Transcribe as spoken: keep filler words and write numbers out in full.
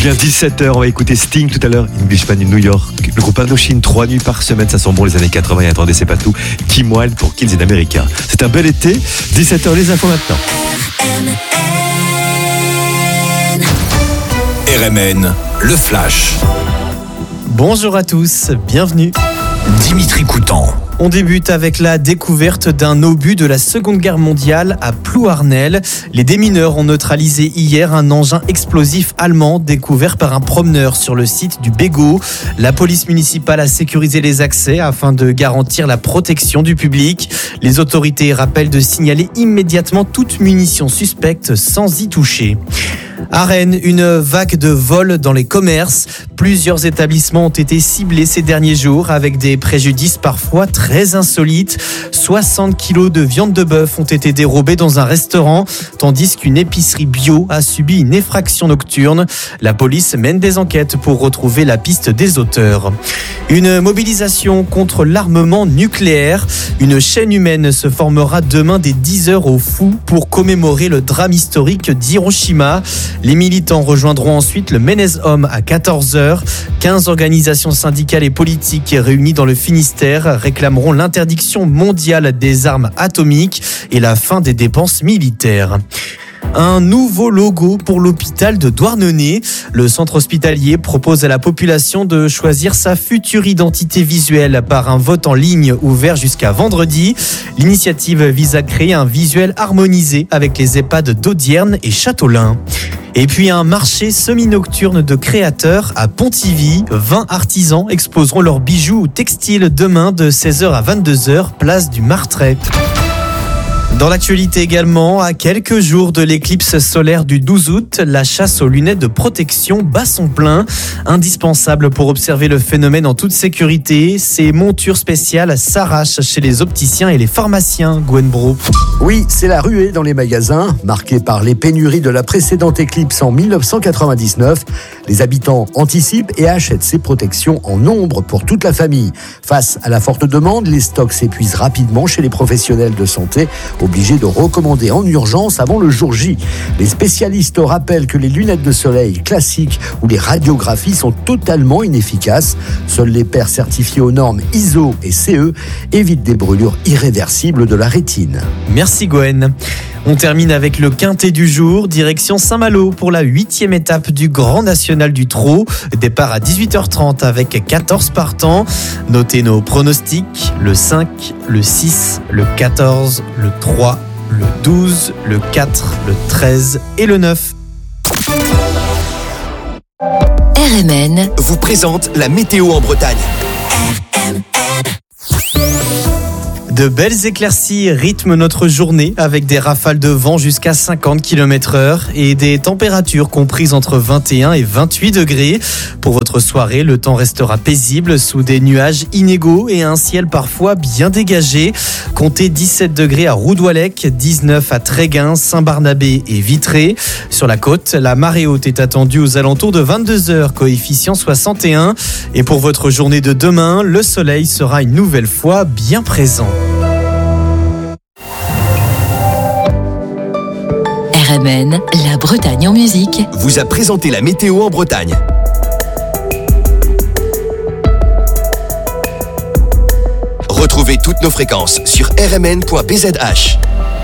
bien, dix-sept heures, on va écouter Sting tout à l'heure, Englishman in New York, le groupe Indochine, trois nuits par semaine, ça sent bon les années quatre-vingts, et attendez, c'est pas tout, Kim Wilde pour Kills in America. C'est un bel été, dix-sept heures, les infos maintenant. R M N, le Flash. Bonjour à tous, bienvenue. Dimitri Coutan. On débute avec la découverte d'un obus de la Seconde Guerre mondiale à Plouarnel. Les démineurs ont neutralisé hier un engin explosif allemand découvert par un promeneur sur le site du Bégot. La police municipale a sécurisé les accès afin de garantir la protection du public. Les autorités rappellent de signaler immédiatement toute munition suspecte sans y toucher. À Rennes, une vague de vols dans les commerces. Plusieurs établissements ont été ciblés ces derniers jours avec des préjudices parfois très insolites. soixante kilos de viande de bœuf ont été dérobés dans un restaurant, tandis qu'une épicerie bio a subi une effraction nocturne. La police mène des enquêtes pour retrouver la piste des auteurs. Une mobilisation contre l'armement nucléaire. Une chaîne humaine se formera demain dès dix heures au Fou pour commémorer le drame historique d'Hiroshima. Les militants rejoindront ensuite le Ménez-Homme à quatorze heures. quinze organisations syndicales et politiques réunies dans le Finistère réclameront l'interdiction mondiale des armes atomiques et la fin des dépenses militaires. Un nouveau logo pour l'hôpital de Douarnenez. Le centre hospitalier propose à la population de choisir sa future identité visuelle par un vote en ligne ouvert jusqu'à vendredi. L'initiative vise à créer un visuel harmonisé avec les EHPAD d'Audierne et Châteaulin. Et puis un marché semi-nocturne de créateurs à Pontivy. vingt artisans exposeront leurs bijoux ou textiles demain de seize heures à vingt-deux heures, place du Martret. Dans l'actualité également, à quelques jours de l'éclipse solaire du douze août, la chasse aux lunettes de protection bat son plein. Indispensable pour observer le phénomène en toute sécurité, ces montures spéciales s'arrachent chez les opticiens et les pharmaciens, Gwen Bro. Oui, c'est la ruée dans les magasins, marquée par les pénuries de la précédente éclipse en dix-neuf cent quatre-vingt-dix-neuf. Les habitants anticipent et achètent ces protections en nombre pour toute la famille. Face à la forte demande, les stocks s'épuisent rapidement chez les professionnels de santé, obligés de recommander en urgence avant le jour J. Les spécialistes rappellent que les lunettes de soleil classiques ou les radiographies sont totalement inefficaces. Seules les paires certifiées aux normes I S O et C E évitent des brûlures irréversibles de la rétine. Merci Gwen. On termine avec le quintet du jour, direction Saint-Malo pour la huitième étape du Grand National du Trot. Départ à dix-huit heures trente avec quatorze partants. Notez nos pronostics, le cinq, le six, le quatorze, le trois, le douze, le quatre, le treize et le neuf. R M N vous présente la météo en Bretagne. De belles éclaircies rythment notre journée avec des rafales de vent jusqu'à cinquante kilomètres heure et des températures comprises entre vingt et un et vingt-huit degrés. Pour votre soirée, le temps restera paisible sous des nuages inégaux et un ciel parfois bien dégagé. Comptez dix-sept degrés à Roudouallec, dix-neuf à Tréguin, Saint-Barnabé et Vitré. Sur la côte, la marée haute est attendue aux alentours de vingt-deux heures, coefficient soixante et un. Et pour votre journée de demain, le soleil sera une nouvelle fois bien présent. R M N, la Bretagne en musique, vous a présenté la météo en Bretagne. Retrouvez toutes nos fréquences sur r m n point b z h.